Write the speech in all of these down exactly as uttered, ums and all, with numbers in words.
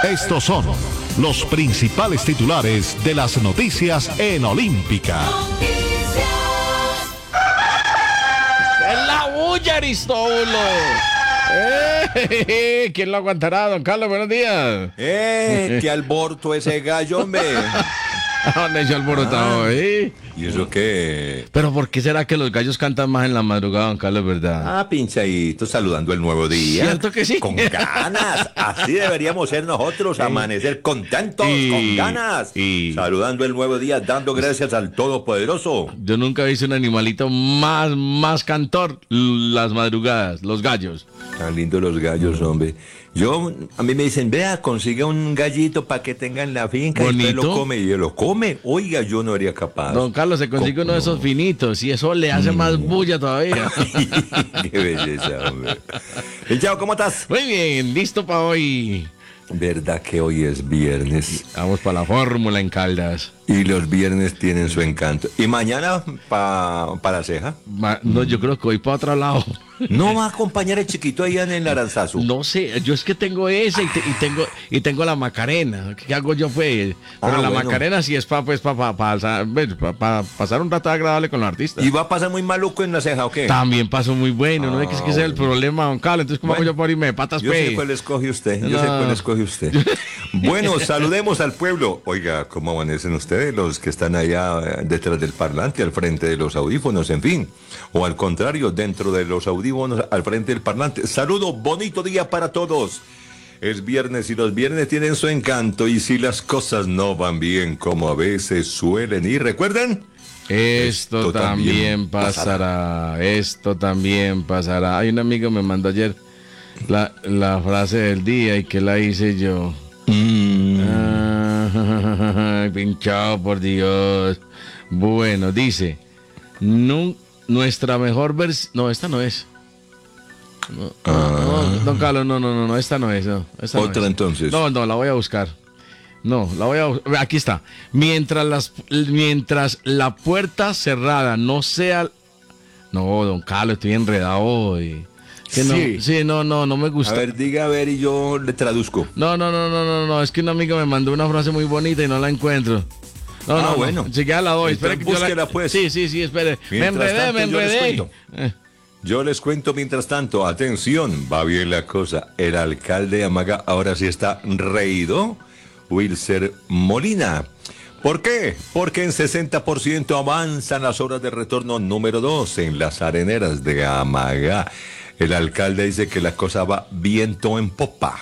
Estos son los principales titulares de las noticias en Olímpica. ¡Es la bulla, Aristóbulo! ¡Eh! ¿Quién lo aguantará, don Carlos? Buenos días. ¡Eh! ¡Qué alborto ese gallo, hombre! ¿Dónde se ha alborotado, Ah. eh? ¿Y eso qué? Pero ¿por qué será que los gallos cantan más en la madrugada, don Carlos, verdad? Ah, pinchadito, saludando el nuevo día. ¿Cierto que sí? Con ganas. Así deberíamos ser nosotros, amanecer contentos, Y- con ganas. y- Saludando el nuevo día, dando gracias al Todopoderoso. Yo nunca he visto un animalito más, más cantor las madrugadas, los gallos. Tan lindos los gallos, hombre. Yo, a mí me dicen, vea, consiga un gallito para que tenga en la finca. Y usted Bonito. lo come, y él lo come. Oiga, yo no haría capaz. Don Carlos, se consigue ¿Cómo uno de esos no? finitos y eso le hace más bulla todavía. Qué belleza, hombre. Y chao, ¿cómo estás? Muy bien, listo para hoy. Verdad que hoy es viernes. Vamos para la fórmula en Caldas. Y los viernes tienen su encanto. ¿Y mañana para pa la ceja? Ma- No, yo creo que hoy para otro lado. ¿No va a acompañar el chiquito allá en el Aranzazu? No sé, yo es que tengo ese y, te- y tengo y tengo la Macarena. ¿Qué hago yo, pues? Pero Ah, la bueno. Macarena sí es para pues, pa, pa- pa- pa- pa- pasar un rato agradable con los artistas. ¿Y va a pasar muy maluco en la ceja o qué? También pasó muy bueno, ¿no? Es que ese es el bueno. problema, don Carlos. Entonces, ¿cómo Bueno, hago yo por irme de patas, Yo sé pues? cuál escoge usted, yo sé No. cuál escoge usted. Bueno, saludemos al pueblo. Oiga, ¿cómo amanecen ustedes, los que están allá eh, detrás del parlante, al frente de los audífonos, en fin? O al contrario, dentro de los audífonos, al frente del parlante. Saludo, bonito día para todos. Es viernes y los viernes tienen su encanto, y si las cosas no van bien como a veces suelen ir, ¿recuerdan? Esto, Esto también también pasará. Esto también pasará. Hay un amigo me mandó ayer la, la frase del día y que la hice yo. Ah, pinchado, por Dios. Bueno, dice, "Nu- nuestra mejor versión... No, esta no es. No, no, no, don Carlos, no, no, no, no, esta no es. No, esta no Otra es. entonces. No, no, la voy a buscar. No, la voy a buscar. Aquí está. Mientras, las, mientras la puerta cerrada no sea... No, don Carlos, estoy enredado hoy. Que no, Sí. sí, no, no, no me gusta. A ver, diga a ver y yo le traduzco. No, no, no, no, no, no, es que un amigo me mandó una frase muy bonita y no la encuentro. No, Ah, no, bueno. no. Si ya la doy, espere que Entonces yo la... búsquela, pues. Sí, sí, sí, espere. Me Mientras enredé, tanto, me yo les enredé. cuento. Eh, Yo les cuento mientras tanto, atención, va bien la cosa. El alcalde de Amaga ahora sí está reído, Wilser Molina. ¿Por qué? Porque en sesenta por ciento avanzan las obras de retorno número dos en las areneras de Amaga. El alcalde dice que la cosa va viento en popa.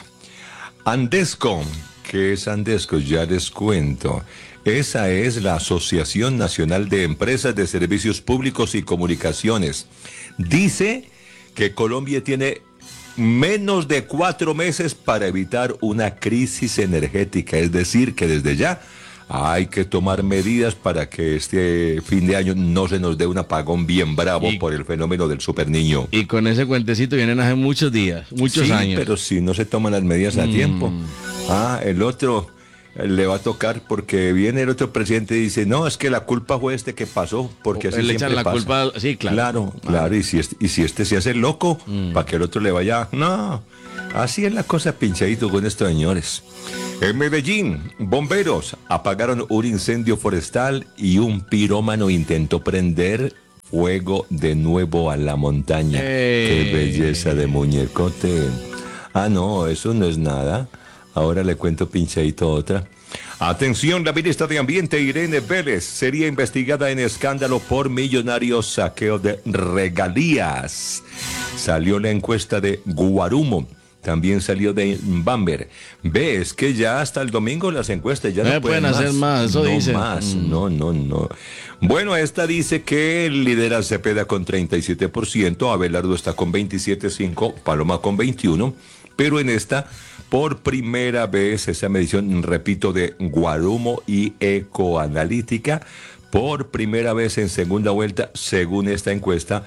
Andesco, ¿qué es Andesco? Ya les cuento. Esa es la Asociación Nacional de Empresas de Servicios Públicos y Comunicaciones. Dice que Colombia tiene menos de cuatro meses para evitar una crisis energética, es decir, que desde ya hay que tomar medidas para que este fin de año no se nos dé un apagón bien bravo Y- por el fenómeno del superniño. Y con ese cuentecito vienen hace muchos días, muchos Sí, años. pero si no se toman las medidas a Mm. tiempo. Ah, el otro eh, le va a tocar porque viene el otro presidente y dice, no, es que la culpa fue este que pasó, porque así Le siempre echan la pasa. culpa al- sí, claro. Claro, claro, y si, este, y si este se hace loco, para que el otro le vaya, no, así es la cosa, pinchadito con estos señores. En Medellín, bomberos apagaron un incendio forestal y un pirómano intentó prender fuego de nuevo a la montaña. Eh. Qué belleza de muñecote. Ah, no, eso no es nada. Ahora le cuento pinchadito otra. Atención, la ministra de Ambiente, Irene Vélez, sería investigada en escándalo por millonario saqueo de regalías. Salió la encuesta de Guarumo. También salió de Bamber. Ves que ya hasta el domingo las encuestas ya No no, pueden hacer más, eso no dicen. más, Mm. no, no, no. Bueno, esta dice que lidera Cepeda con treinta y siete por ciento, Abelardo está con veintisiete punto cinco por ciento, Paloma con veintiuno por ciento, pero en esta, por primera vez, esa medición, repito, de Guarumo y Ecoanalítica, por primera vez en segunda vuelta, según esta encuesta,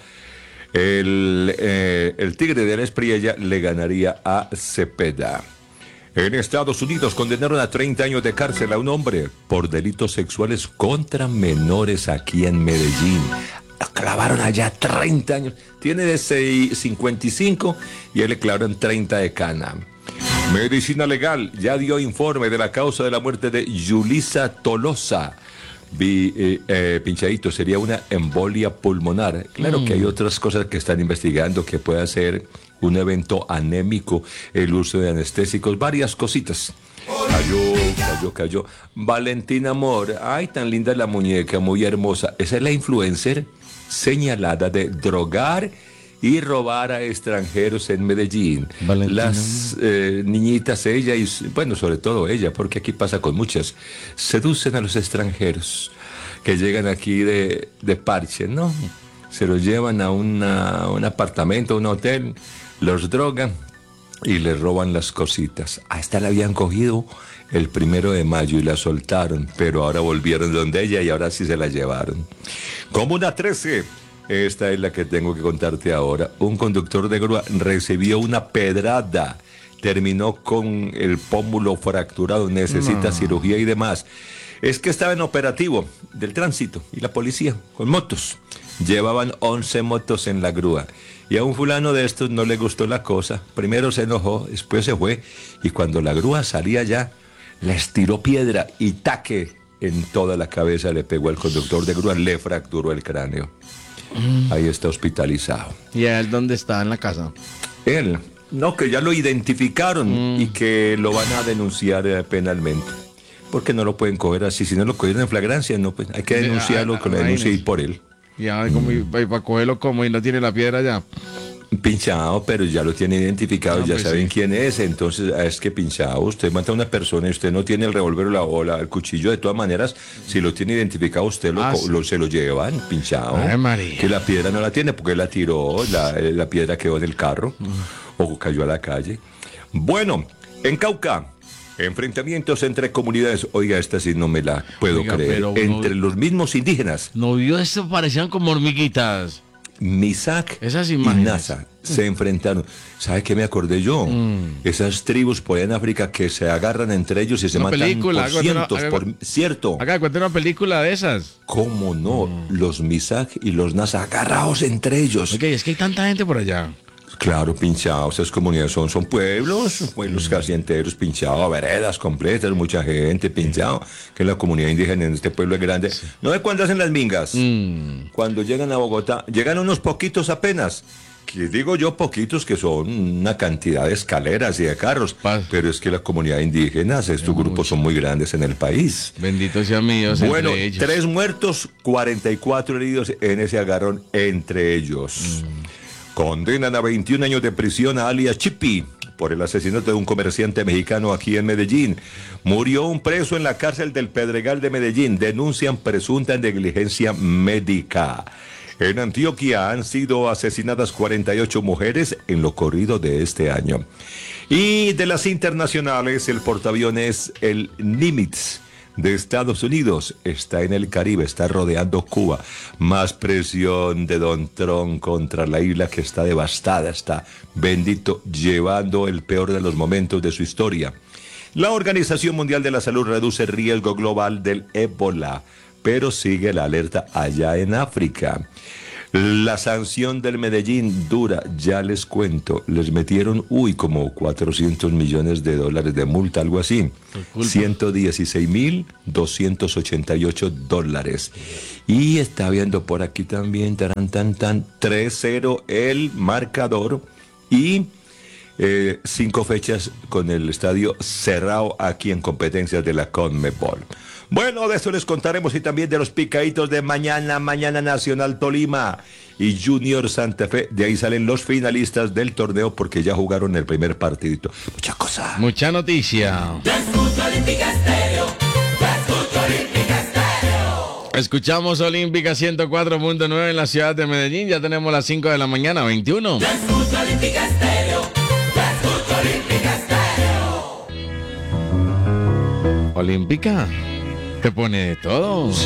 el, eh, el Tigre de la Espriella le ganaría a Cepeda. En Estados Unidos condenaron a treinta años de cárcel a un hombre por delitos sexuales contra menores aquí en Medellín. Lo clavaron allá treinta años. Tiene de seis- cincuenta y cinco y él le clavaron treinta de cana. Medicina Legal ya dio informe de la causa de la muerte de Yulisa Tolosa. Vi, eh, eh, pinchadito, sería una embolia pulmonar. Claro mm. que hay otras cosas que están investigando, que puede ser un evento anémico, el uso de anestésicos, varias cositas. Cayó, cayó, cayó. Valentina Amor, ay, tan linda la muñeca, muy hermosa. Esa es la influencer señalada de drogar y robar a extranjeros en Medellín. Valentina. Las eh, niñitas, ella y, bueno, sobre todo ella, porque aquí pasa con muchas, seducen a los extranjeros que llegan aquí de, de parche, ¿no? Se los llevan a una, un apartamento, a un hotel, los drogan y les roban las cositas. A esta la habían cogido el primero de mayo y la soltaron, pero ahora volvieron donde ella y ahora sí se la llevaron. Comuna trece. Esta es la que tengo que contarte ahora. Un conductor de grúa recibió una pedrada, terminó con el pómulo fracturado, necesita no. cirugía y demás. Es que estaba en operativo del tránsito y la policía con motos. Llevaban once motos en la grúa y a un fulano de estos no le gustó la cosa. Primero se enojó, después se fue y cuando la grúa salía ya, les tiró piedra y taque en toda la cabeza le pegó al conductor de grúa, le fracturó el cráneo. Ahí está hospitalizado. ¿Y él dónde está? ¿En la casa? Él, no, que ya lo identificaron mm. y que lo van a denunciar eh, penalmente. Porque no lo pueden coger así. Si no lo cogieron en flagrancia, no, pues hay que denunciarlo, que lo denuncie por él. Ya, como, mm. y para cogerlo como y no tiene la piedra ya. Pinchado, pero ya lo tiene identificado, no, ya pues saben sí. quién es. Entonces, es que pinchado, usted mata a una persona y usted no tiene el revólver o, la, o la, el cuchillo, de todas maneras, si lo tiene identificado, usted lo, ah, lo, se lo llevan, pinchado. Ay, María. Que la piedra no la tiene porque la tiró, la, la piedra quedó en el carro mm. o cayó a la calle. Bueno, en Cauca, enfrentamientos entre comunidades. Oiga, esta sí no me la puedo Oiga, creer. Entre no, los mismos indígenas. No vio eso, parecían como hormiguitas. Misak y Nasa se enfrentaron. ¿Sabe qué me acordé yo? Mm. Esas tribus por allá en África que se agarran entre ellos y se una matan película, por cientos, una, por, ¿cierto? Acá cuenta una película de esas. ¿Cómo no? Mm. Los Misak y los Nasa agarrados entre ellos. Ok, es que hay tanta gente por allá. Claro, pinchados, esas comunidades son, son pueblos, pueblos mm. casi enteros, pinchados, veredas completas, mucha gente, pinchado, que la comunidad indígena en este pueblo es grande. Sí. ¿No ve cuándo hacen las mingas? Mm. Cuando llegan a Bogotá, llegan unos poquitos apenas, que digo yo poquitos, que son una cantidad de escaleras y de carros, Paz. Pero es que la comunidad indígena, estos grupos mucho. Son muy grandes en el país. Bendito sea mi Dios. Bueno, entre ellos. Tres muertos, cuarenta y cuatro heridos en ese agarrón entre ellos. Mm. Condenan a veintiún años de prisión a alias Chipi por el asesinato de un comerciante mexicano aquí en Medellín. Murió un preso en la cárcel del Pedregal de Medellín. Denuncian presunta negligencia médica. En Antioquia han sido asesinadas cuarenta y ocho mujeres en lo corrido de este año. Y de las internacionales, el portaaviones el Nimitz de Estados Unidos está en el Caribe, está rodeando Cuba. Más presión de Don Trump contra la isla que está devastada, está bendito, llevando el peor de los momentos de su historia. La Organización Mundial de la Salud reduce el riesgo global del ébola, pero sigue la alerta allá en África. La sanción del Medellín dura, ya les cuento, les metieron, uy, como cuatrocientos millones de dólares de multa, algo así, ciento dieciséis mil doscientos ochenta y ocho dólares. Y está viendo por aquí también, tan, tan, tan, tres cero el marcador y eh, cinco fechas con el estadio cerrado aquí en competencias de la CONMEBOL. Bueno, de eso les contaremos y también de los picaditos de mañana, mañana Nacional Tolima y Junior Santa Fe. De ahí salen los finalistas del torneo porque ya jugaron el primer partidito. Mucha cosa. Mucha noticia. Escuchamos Olímpica ciento cuatro punto nueve en la ciudad de Medellín. Ya tenemos las cinco de la mañana, veintiuno. Olímpica Estéreo. Olímpica. Te pone de todo.